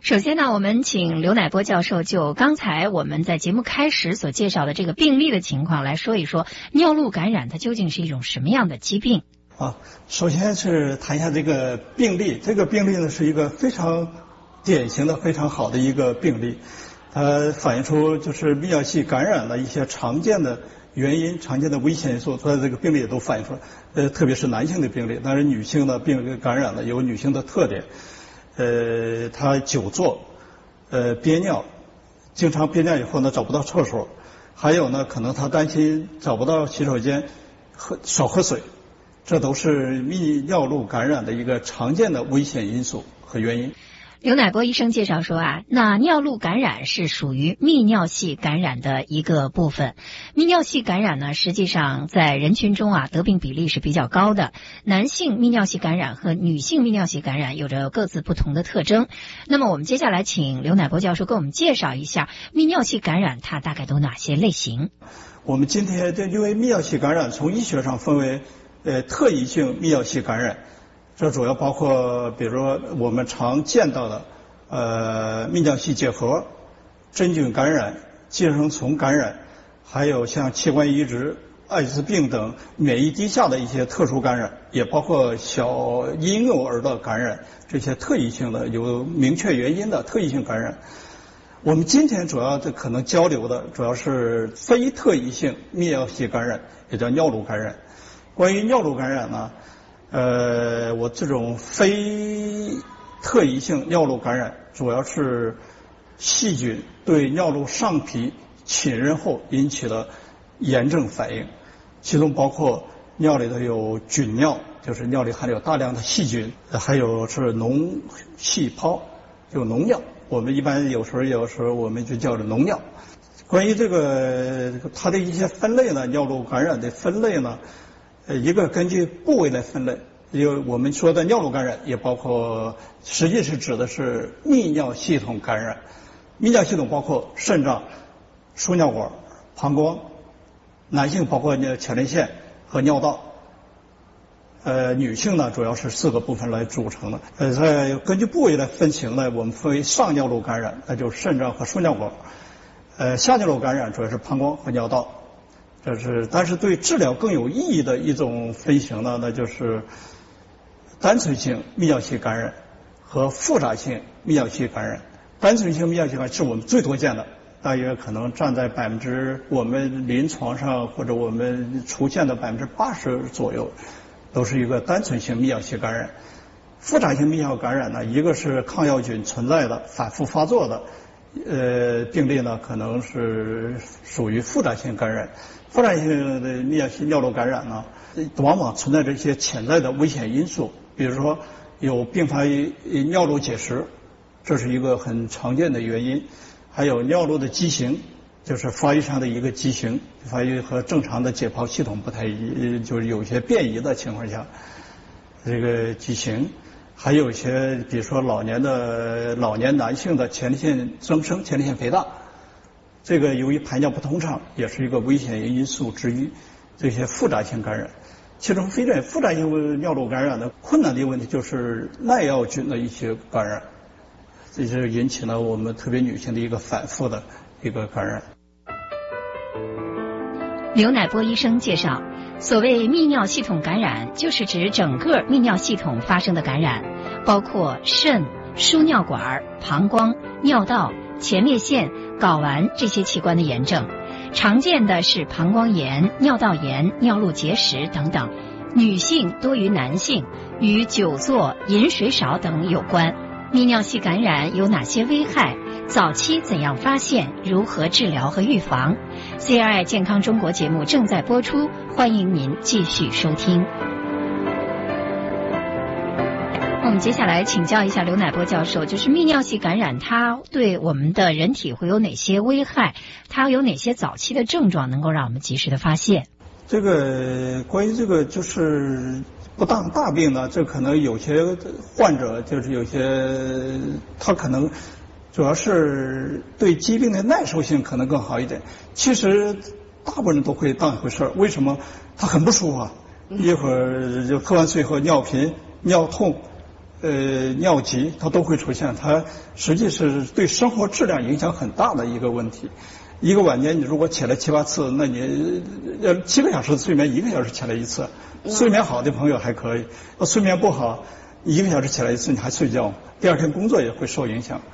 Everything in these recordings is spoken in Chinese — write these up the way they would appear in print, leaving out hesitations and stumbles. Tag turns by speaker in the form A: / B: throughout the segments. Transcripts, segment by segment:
A: 首先呢，我们请刘乃波教授就刚才我们在节目开始所介绍的这个病例的情况来说一说，尿路感染它究竟是一种什么样的疾病？
B: 首先是谈一下这个病例。这个病例呢是一个非常典型的、非常好的一个病例，它反映出就是泌尿系感染的一些常见的原因、常见的危险因素，在这个病例也都反映出来。特别是男性的病例，当然女性的病感染呢有女性的特点。他久坐，憋尿，经常憋尿以后呢找不到厕所，还有呢可能他担心找不到洗手间，少喝水，这都是泌尿路感染的一个常见的危险因素和原因。
A: 刘乃波医生介绍说那尿路感染是属于泌尿系感染的一个部分。泌尿系感染呢，实际上在人群中得病比例是比较高的。男性泌尿系感染和女性泌尿系感染有着各自不同的特征。那么我们接下来请刘乃波教授给我们介绍一下泌尿系感染它大概都哪些类型。
B: 我们今天因为泌尿系感染从医学上分为特异性泌尿系感染，这主要包括比如说我们常见到的泌尿系结核、真菌感染、寄生虫感染，还有像器官移植、艾滋病等免疫低下的一些特殊感染，也包括小婴幼儿的感染，这些特异性的有明确原因的特异性感染。我们今天主要的可能交流的主要是非特异性泌尿系感染，也叫尿路感染。关于尿路感染呢，我这种非特异性尿路感染主要是细菌对尿路上皮侵入后引起的炎症反应，其中包括尿里头有菌尿，就是尿里含有大量的细菌，还有是脓细胞，就脓尿，我们一般有时候我们就叫做脓尿。关于这个它的一些分类呢，尿路感染的分类呢，一个根据部位来分类，因为我们说的尿路感染也包括，实际是指的是泌尿系统感染。泌尿系统包括肾脏、输尿管、膀胱，男性包括前列腺和尿道，女性呢主要是4个部分来组成的。在根据部位来分型呢，我们分为上尿路感染，那就是肾脏和输尿管；下尿路感染主要是膀胱和尿道。但是对治疗更有意义的一种分型呢，那就是单纯性泌尿系感染和复杂性泌尿系感染。单纯性泌尿系感染是我们最多见的，大约可能占在我们临床上或者我们出现的80%左右，都是一个单纯性泌尿系感染。复杂性泌尿感染呢，一个是抗药菌存在的反复发作的病例呢，可能是属于复杂性感染。复杂性的泌尿系尿路感染呢，往往存在着一些潜在的危险因素，比如说有并发于尿路结石，这是一个很常见的原因；还有尿路的畸形，就是发育上的一个畸形，发育和正常的解剖系统不太就是有些变异的情况下，这个畸形。还有一些比如说老年男性的前列腺增生、前列腺肥大，这个由于排尿不通畅也是一个危险因素之一。这些复杂性感染，其中复杂性尿路感染的困难的问题就是耐药菌的一些感染，这就引起了我们特别女性的一个反复的一个感染。
A: 刘乃波医生介绍，所谓泌尿系统感染，就是指整个泌尿系统发生的感染，包括肾、输尿管、膀胱、尿道、前列腺、睾丸这些器官的炎症。常见的是膀胱炎、尿道炎、尿路结石等等。女性多于男性，与久坐、饮水少等有关。泌尿系感染有哪些危害？早期怎样发现？如何治疗和预防？ CRI 健康中国节目正在播出，欢迎您继续收听。我们接下来请教一下刘乃波教授，就是泌尿系感染它对我们的人体会有哪些危害？它有哪些早期的症状能够让我们及时的发现？
B: 这个关于这个就是不当大病呢，这可能有些患者就是有些他可能主要是对疾病的耐受性可能更好一点。其实大部分人都会当一回事儿，为什么？他很不舒服啊，一会儿就喝完水后尿频、尿痛， 尿急，它都会出现，它实际是对生活质量影响很大的一个问题。一个晚年你如果起来7、8次，那你7个小时的睡眠1个小时起来1次，睡眠好的朋友还可以，睡眠不好1个小时起来1次你还睡觉，第二天工作也会受影响。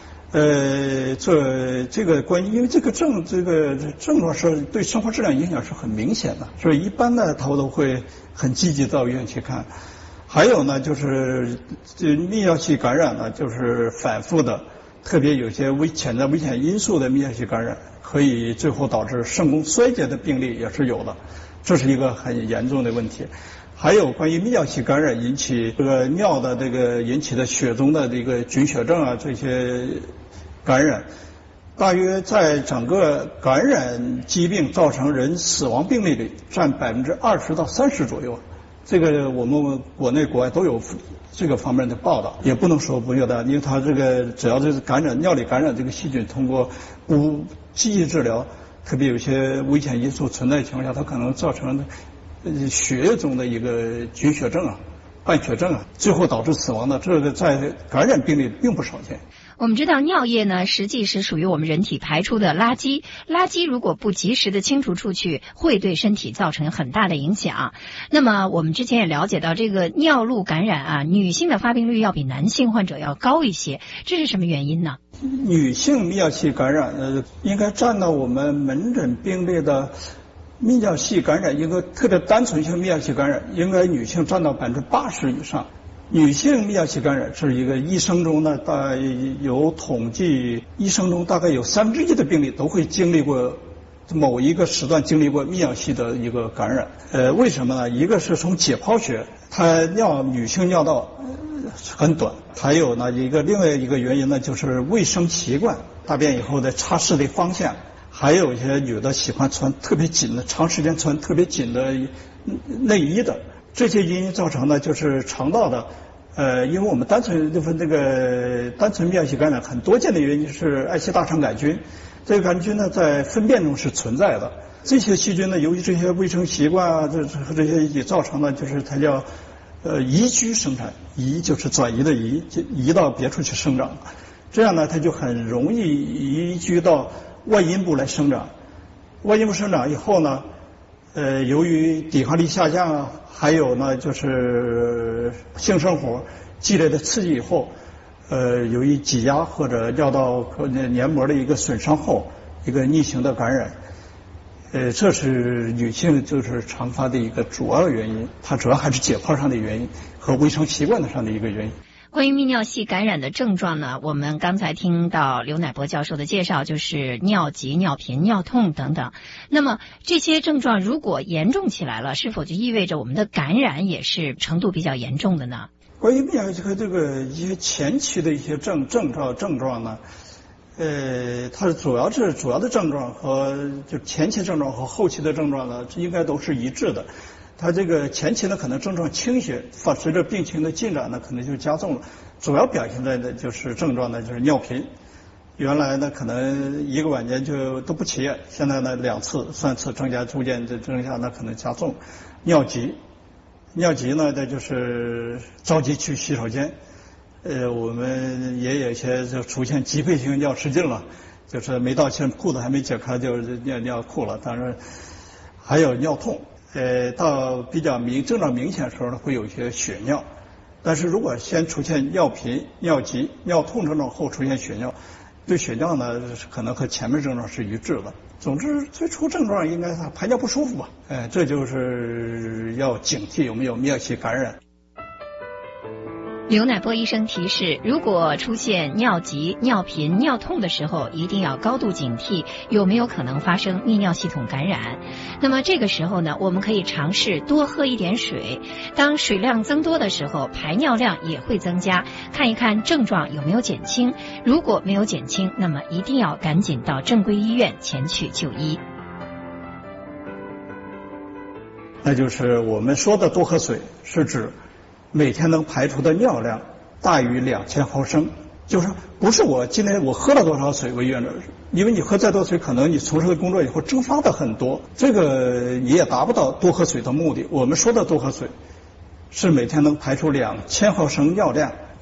B: 这个关于因为这个症状是对生活质量影响是很明显的，所以一般呢他都会很积极到医院去看。还有呢就是泌尿系感染呢，就是反复的，特别有些潜在危险因素的泌尿系感染，可以最后导致肾功衰竭的病例也是有的，这是一个很严重的问题。还有关于泌尿系感染引起这个尿的这个引起的血中的这个菌血症啊，这些感染，大约在整个感染疾病造成人死亡病例里占20%到30%左右。这个我们国内国外都有这个方面的报道，也不能说不有的，因为它这个只要是感染尿里感染这个细菌，通过不积极治疗，特别有些危险因素存在的情况下，它可能造成血液中的一个菌血症啊、半血症啊，最后导致死亡的，这个在感染病例并不少见。
A: 我们知道尿液呢，实际是属于我们人体排出的垃圾，垃圾如果不及时的清除出去，会对身体造成很大的影响。那么我们之前也了解到，这个尿路感染啊，女性的发病率要比男性患者要高一些，这是什么原因呢？
B: 女性泌尿系感染应该占到我们门诊病例的泌尿系感染，一个特别单纯性泌尿系感染，应该女性占到80%以上。女性泌尿系感染是一个一生中呢，大概有统计，一生中大概有1/3的病例都会经历过某一个时段经历过泌尿系的一个感染。为什么呢？一个是从解剖学，它女性尿道很短，还有呢另外一个原因呢，就是卫生习惯，大便以后的擦拭的方向，还有一些女的喜欢穿特别紧的，长时间穿特别紧的内衣的。这些因造成的就是肠道的，因为我们单纯泌尿系感染很多见的原因是艾希大肠杆菌，这个杆菌呢在粪便中是存在的。这些细菌呢，由于这些卫生习惯啊，这些也造成了就是它叫移居生产，移就是转移的移，移到别处去生长，这样呢它就很容易移居到外阴部来生长。外阴部生长以后呢，由于抵抗力下降啊，还有呢就是性生活激烈的刺激以后，由于挤压或者尿道黏膜的一个损伤后，一个逆行的感染，这是女性就是常发的一个主要原因，它主要还是解剖上的原因和卫生习惯上的一个原因。
A: 关于泌尿系感染的症状呢，我们刚才听到刘乃博教授的介绍，就是尿急、尿频、尿痛等等。那么这些症状如果严重起来了，是否就意味着我们的感染也是程度比较严重的呢？
B: 关于泌尿系和这个一些前期的一些症状呢，它主要的症状和就前期症状和后期的症状呢，应该都是一致的。它这个前期呢可能症状轻些，随着病情的进展呢可能就加重了。主要表现在的就是症状呢就是尿频，原来呢可能一个晚年就都不起夜，现在呢2次3次逐渐的增加，那可能加重。尿急呢那就是着急去洗手间，我们也有一些就出现急配性尿失禁了，就是没到线裤子还没解开就尿裤了。当然还有尿痛，到比较症状明显的时候呢，会有一些血尿。但是如果先出现尿频、尿急、尿痛症状后出现血尿，对血尿呢可能和前面症状是一致的。总之最初症状应该是排尿不舒服吧，这就是要警惕有没有泌尿系感染。
A: 刘乃波医生提示，如果出现尿急、尿频、尿痛的时候，一定要高度警惕有没有可能发生泌尿系统感染。那么这个时候呢，我们可以尝试多喝一点水，当水量增多的时候，排尿量也会增加，看一看症状有没有减轻。如果没有减轻，那么一定要赶紧到正规医院前去就医。
B: 那就是我们说的多喝水，是指每天能排出的尿量大于2000毫升，就是不是我今天我喝了多少水为原则，因为你喝再多水，可能你从事的工作以后蒸发的很多，这个你也达不到多喝水的目的。我们说的多喝水是每天能排出2000毫升尿量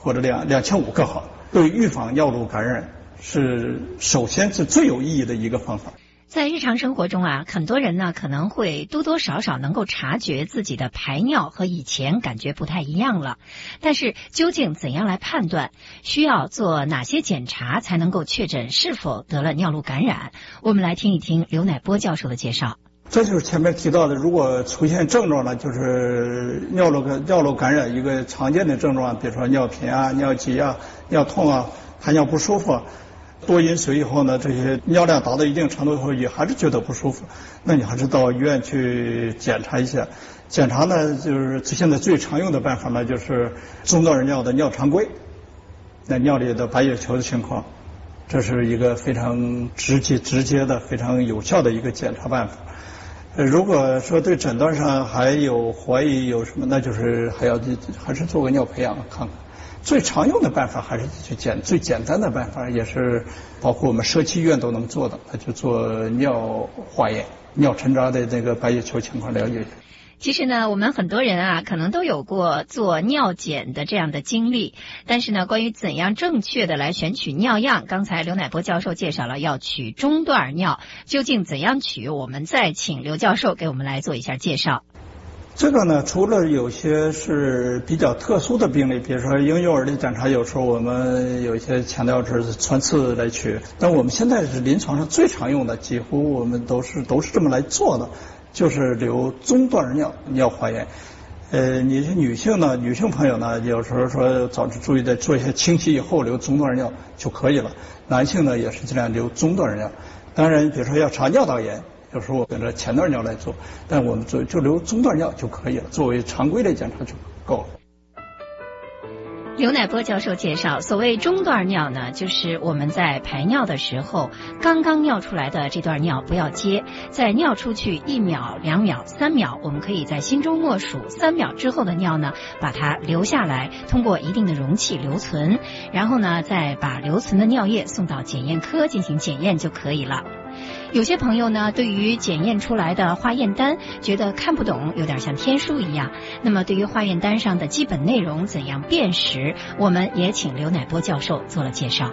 B: 或者2500更好，对预防尿路感染首先是最有意义的一个方法。
A: 在日常生活中啊，很多人呢可能会多多少少能够察觉自己的排尿和以前感觉不太一样了，但是究竟怎样来判断，需要做哪些检查才能够确诊是否得了尿路感染？我们来听一听刘乃波教授的介绍。
B: 这就是前面提到的，如果出现症状呢，就是尿路感染一个常见的症状，比如说尿频啊、尿急啊、尿痛啊、排尿不舒服。多饮水以后呢，这些尿量达到一定程度以后，也还是觉得不舒服，那你还是到医院去检查一下。检查呢，就是现在最常用的办法呢，就是中段儿尿的尿常规，那尿里的白血球的情况，这是一个非常直接的、非常有效的一个检查办法。如果说对诊断上还有怀疑有什么，那就是还是做个尿培养看看。最常用的办法还是最简单的办法，也是包括我们社区医院都能做的，那就做尿化验，尿沉渣的这个白血球情况了解一下。
A: 其实呢，我们很多人啊，可能都有过做尿检的这样的经历，但是呢，关于怎样正确的来选取尿样，刚才刘乃波教授介绍了要取中段尿，究竟怎样取，我们再请刘教授给我们来做一下介绍。
B: 这个呢，除了有些是比较特殊的病例，比如说婴幼儿的检查，有时候我们有一些强调是穿刺来取，但我们现在是临床上最常用的，几乎我们都是这么来做的，就是留中段尿化验。你是女性朋友呢，有时候说早知注意的做一些清洗以后留中段尿就可以了。男性呢也是尽量留中段尿。当然，比如说要查尿道炎，有时候我跟着前段尿来做，但我们就留中段尿就可以了，作为常规的检查就够了。
A: 刘乃波教授介绍，所谓中段尿呢，就是我们在排尿的时候，刚刚尿出来的这段尿不要接，在尿出去1秒、2秒、3秒，我们可以在心中默数3秒之后的尿呢，把它留下来，通过一定的容器留存，然后呢，再把留存的尿液送到检验科进行检验就可以了。有些朋友呢，对于检验出来的化验单觉得看不懂，有点像天书一样。那么对于化验单上的基本内容怎样辨识，我们也请刘乃波教授做了介绍。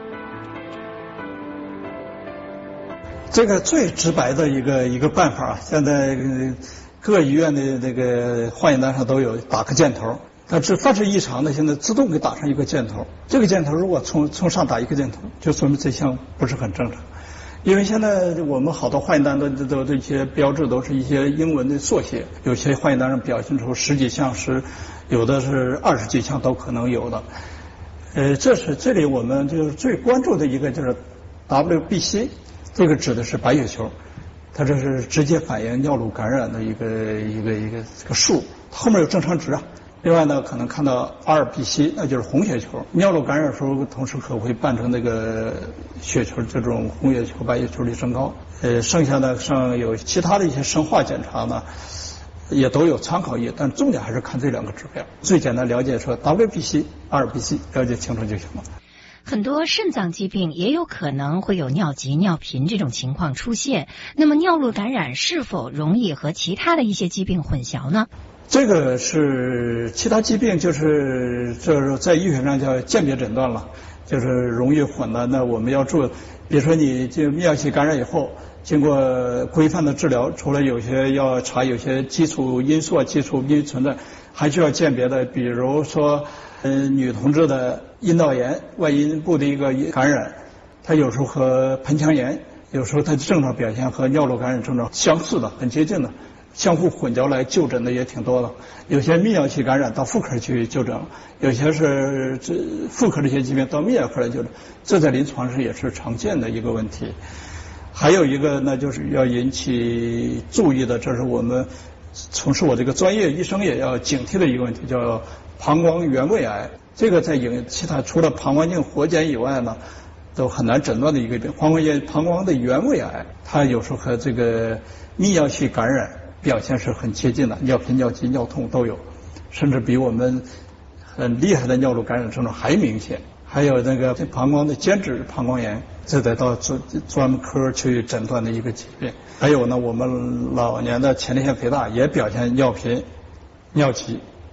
B: 这个最直白的一个办法，现在各医院的这个化验单上都有打个箭头，但是凡是异常的，现在自动给打上一个箭头。这个箭头如果从上打一个箭头，就说明这项不是很正常。因为现在我们好多化验单都这些标志都是一些英文的缩写，有些化验单上表现出10几项，有的是20几项都可能有的。这里我们就是最关注的一个就是 WBC， 这个指的是白血球，它这是直接反映尿路感染的一个数，后面有正常值啊。另外呢，可能看到 RBC， 那就是红血球。尿路感染的时候，同时可会伴成那个血球这种红血球、白血球的升高。剩下的上有其他的一些生化检查呢，也都有参考意义，但重点还是看这2个指标。最简单了解说 WBC、RBC， 了解清楚就行了。
A: 很多肾脏疾病也有可能会有尿急、尿频这种情况出现。那么尿路感染是否容易和其他的一些疾病混淆呢？
B: 这个是其他疾病，就是在医学上叫鉴别诊断了，就是容易混的。那我们要注意，比如说你这泌尿系感染以后，经过规范的治疗，除了有些要查有些基础因素、基础病存在，还需要鉴别的，比如说女同志的阴道炎、外阴部的一个感染，它有时候和盆腔炎，有时候它的症状表现和尿路感染症状相似的、很接近的。相互混淆来就诊的也挺多的，有些泌尿系感染到妇科去就诊了，有些是妇科这些疾病到泌尿科来就诊，这在临床上也是常见的一个问题。还有一个呢，就是要引起注意的，这是我们从事我这个专业医生也要警惕的一个问题，叫膀胱原位癌。这个在其他除了膀胱镜活检以外呢，都很难诊断的一个病。膀胱的原位癌，它有时候和这个泌尿系感染表现是很接近的，尿频、尿急、尿痛都有，甚至比我们很厉害的尿路感染症状还明显。还有那个膀胱的间质膀胱炎，这得到专门科去诊断的一个疾病。还有呢，我们老年的前列腺肥大也表现尿频、尿急、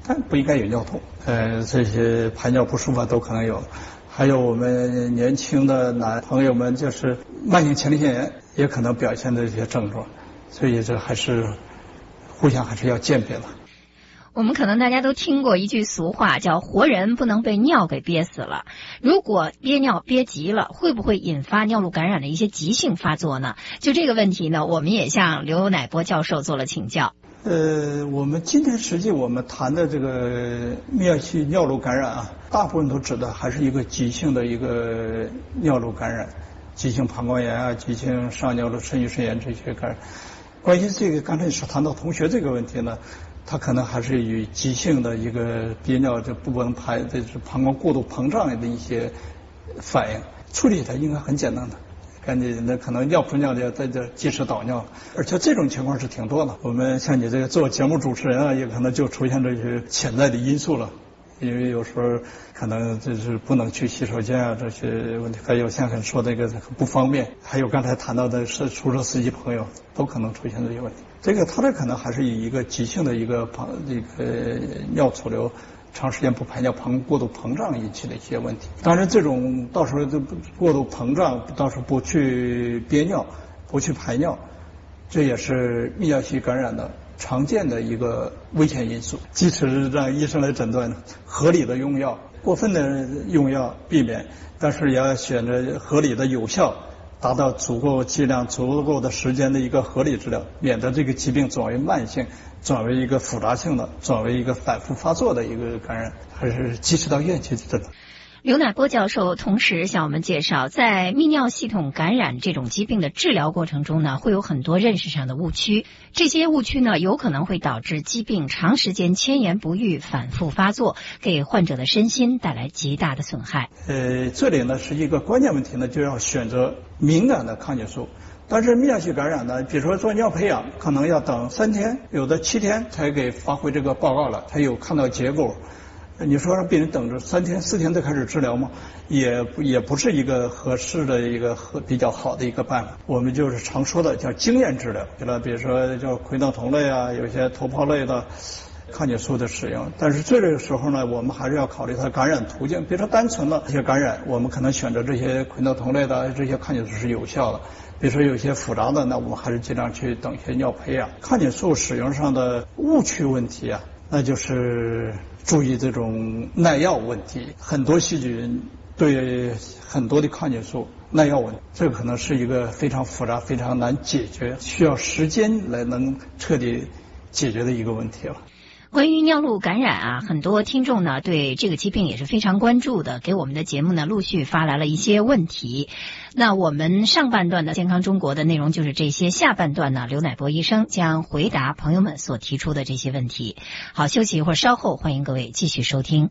B: 但不应该有尿痛。这些排尿不舒服都可能有。还有我们年轻的男朋友们，就是慢性前列腺炎也可能表现的这些症状，所以这还是互相还是要鉴别的。
A: 我们可能大家都听过一句俗话，叫活人不能被尿给憋死了。如果憋尿憋急了，会不会引发尿路感染的一些急性发作呢？就这个问题呢，我们也向刘乃波教授做了请教。
B: 我们今天实际我们谈的这个泌尿系尿路感染啊，大部分都指的还是一个急性的一个尿路感染，急性膀胱炎啊，急性上尿路肾盂肾炎这些感染。关于这个刚才所谈到同学这个问题呢，它可能还是与急性的一个憋尿这不能排，这是膀胱过度膨胀的一些反应，处理它应该很简单的。赶紧的，可能尿不尿的在这及时导尿，而且这种情况是挺多的。我们像你这个做节目主持人啊，也可能就出现这些潜在的因素了。因为有时候可能就是不能去洗手间啊，这些问题，还有像说那个不方便，还有刚才谈到的是出租车司机朋友都可能出现这些问题。这个他的可能还是以一个急性的一个尿储留长时间不排尿，膀胱过度膨胀引起的一些问题。当然这种到时候就过度膨胀，到时候不去憋尿不去排尿，这也是泌尿系感染的常见的一个危险因素。即使让医生来诊断，合理的用药，过分的用药避免，但是也要选择合理的有效，达到足够剂量足够的时间的一个合理治疗，免得这个疾病转为慢性，转为一个复杂性的，转为一个反复发作的一个感染，还是及时到医院去诊断。
A: 刘乃波教授同时向我们介绍，在泌尿系统感染这种疾病的治疗过程中呢，会有很多认识上的误区。这些误区呢，有可能会导致疾病长时间迁延不愈，反复发作，给患者的身心带来极大的损害。
B: 这里呢是一个关键问题呢，就要选择敏感的抗菌素。但是泌尿系感染呢，比如说做尿培养，可能要等3天，有的7天才给发回这个报告了，才有看到结果。你说让病人等着3天4天再开始治疗吗？也不是一个合适的一个比较好的一个办法。我们就是常说的叫经验治疗，比如说叫喹诺酮类啊，有些头孢类的抗菌素的使用。但是这个时候呢，我们还是要考虑它感染途径。比如说单纯的一些感染，我们可能选择这些喹诺酮类的这些抗菌素是有效的。比如说有些复杂的，那我们还是尽量去等一些尿培养。抗菌素使用上的误区问题啊，那就是注意这种耐药问题。很多细菌对很多的抗菌素耐药问题，这可能是一个非常复杂非常难解决，需要时间来能彻底解决的一个问题了。
A: 关于尿路感染啊，很多听众呢对这个疾病也是非常关注的，给我们的节目呢陆续发来了一些问题。那我们上半段的健康中国的内容就是这些，下半段呢，刘乃波医生将回答朋友们所提出的这些问题。好，休息一会儿，稍后欢迎各位继续收听。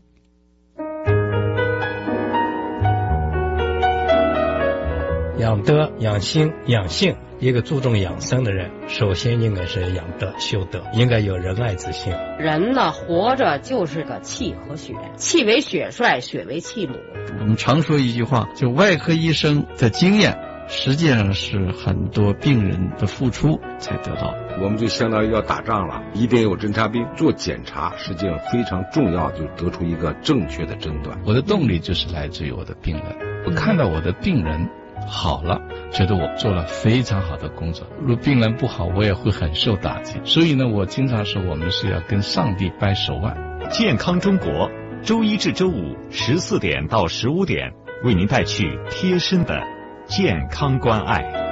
C: 养德、养心、养性，一个注重养生的人，首先应该是养德、修德，应该有仁爱之心。
D: 人呢，活着就是个气和血，气为血帅，血为气母。
E: 我们常说一句话，就外科医生的经验，实际上是很多病人的付出才得到。
F: 我们就相当于要打仗了，一定有侦察兵做检查，实际上非常重要，就得出一个正确的诊断。
E: 我的动力就是来自于我的病人，我看到我的病人好了，觉得我做了非常好的工作。如果病人不好，我也会很受打击。所以呢，我经常说我们是要跟上帝掰手腕。
G: 健康中国，周一至周五14点到15点，为您带去贴身的健康关爱。